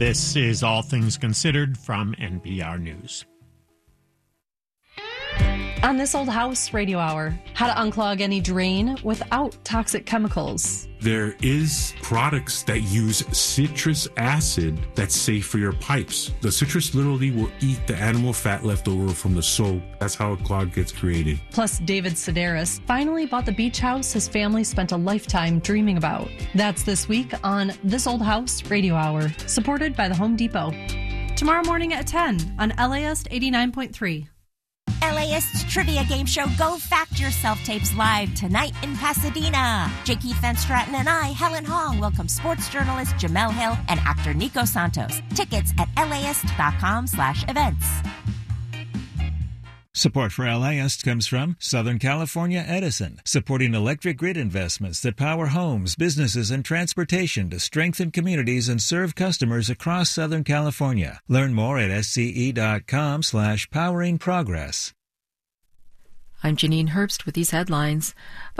This is All Things Considered from NPR News. On This Old House Radio Hour, how to unclog any drain without toxic chemicals. There is products that use citrus acid that's safe for your pipes. The citrus literally will eat the animal fat left over from the soap. That's how a clog gets created. Plus, David Sedaris finally bought the beach house his family spent a lifetime dreaming about. That's this week on This Old House Radio Hour, supported by the Home Depot. Tomorrow morning at 10 on LAist 89.3. LAist's trivia game show Go Fact Yourself tapes live tonight in Pasadena. Jakey Van Straten and I, Helen Hong, welcome sports journalist Jamel Hill and actor Nico Santos. Tickets at laist.com/events. Support for LAist comes from Southern California Edison, supporting electric grid investments that power homes, businesses, and transportation to strengthen communities and serve customers across Southern California. Learn more at sce.com/powering progress. I'm Janine Herbst with these headlines.